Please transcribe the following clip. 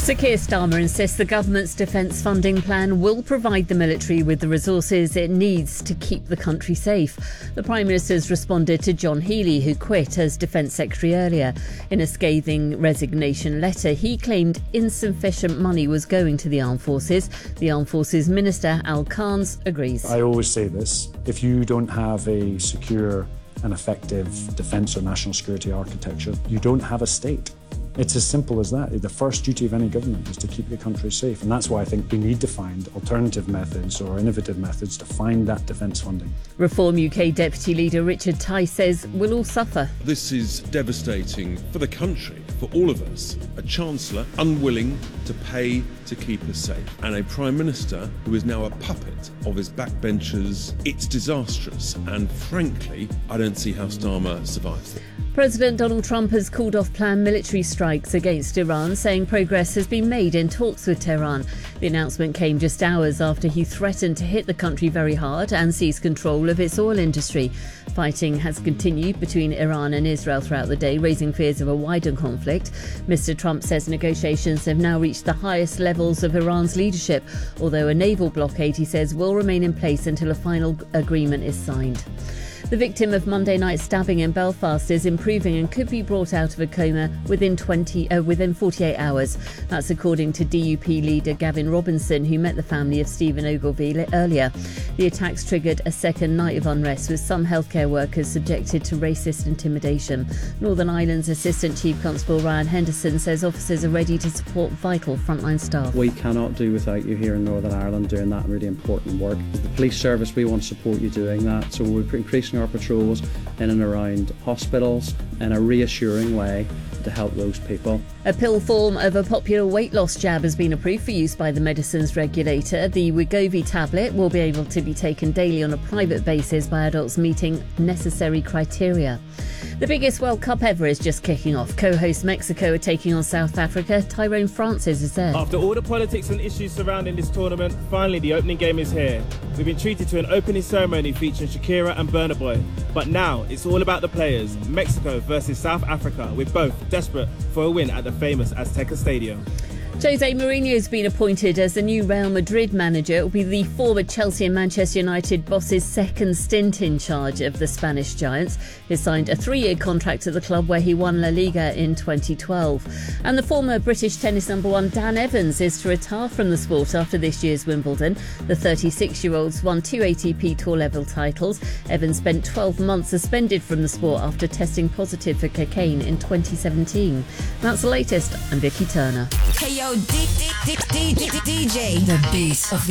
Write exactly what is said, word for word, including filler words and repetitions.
Sir Keir Starmer insists the government's defence funding plan will provide the military with the resources it needs to keep the country safe. The Prime Minister's responded to John Healey, who quit as Defence Secretary earlier. In a scathing resignation letter, he claimed insufficient money was going to the armed forces. The Armed Forces Minister, Al Carnes, agrees. I always say this: if you don't have a secure and effective defence or national security architecture, you don't have a state. It's as simple as that. The first duty of any government is to keep the country safe. And that's why I think we need to find alternative methods or innovative methods to find that defence funding. Reform U K Deputy Leader Richard Tice says we'll all suffer. This is devastating for the country, for all of us. A Chancellor unwilling to pay to keep us safe, and a Prime Minister who is now a puppet of his backbenchers. It's disastrous, and frankly, I don't see how Starmer survives it. President Donald Trump has called off planned military strikes against Iran, saying progress has been made in talks with Tehran. The announcement came just hours after he threatened to hit the country very hard and seize control of its oil industry. Fighting has continued between Iran and Israel throughout the day, raising fears of a wider conflict. Mister Trump says negotiations have now reached the highest levels of Iran's leadership, although a naval blockade, he says, will remain in place until a final agreement is signed. The victim of Monday night's stabbing in Belfast is improving and could be brought out of a coma within twenty, uh, within forty-eight hours. That's according to D U P leader Gavin Robinson, who met the family of Stephen Ogilvie earlier. The attacks triggered a second night of unrest, with some healthcare workers subjected to racist intimidation. Northern Ireland's Assistant Chief Constable Ryan Henderson says officers are ready to support vital frontline staff. We cannot do without you here in Northern Ireland doing that really important work. As the police service, we want to support you doing that, so we're increasing our patrols in and around hospitals in a reassuring way to help those people. A pill form of a popular weight loss jab has been approved for use by the medicines regulator. The Wegovy tablet will be able to be taken daily on a private basis by adults meeting necessary criteria. The biggest World Cup ever is just kicking off. Co-host Mexico are taking on South Africa. Tyrone Francis is there. After all the politics and issues surrounding this tournament, finally the opening game is here. We've been treated to an opening ceremony featuring Shakira and Burna Boy. But now it's all about the players. Mexico versus South Africa, with both desperate for a win at the famous Azteca Stadium. Jose Mourinho has been appointed as the new Real Madrid manager. It will be the former Chelsea and Manchester United boss's second stint in charge of the Spanish Giants. He signed a three-year contract at the club where he won La Liga in twenty twelve. And the former British tennis number one Dan Evans is to retire from the sport after this year's Wimbledon. The thirty-six-year-old's won two A T P Tour level titles. Evans spent twelve months suspended from the sport after testing positive for cocaine in twenty seventeen. That's the latest. I'm Vicky Turner. Hey yo, D- D- D- D- D- DJ, the beat of the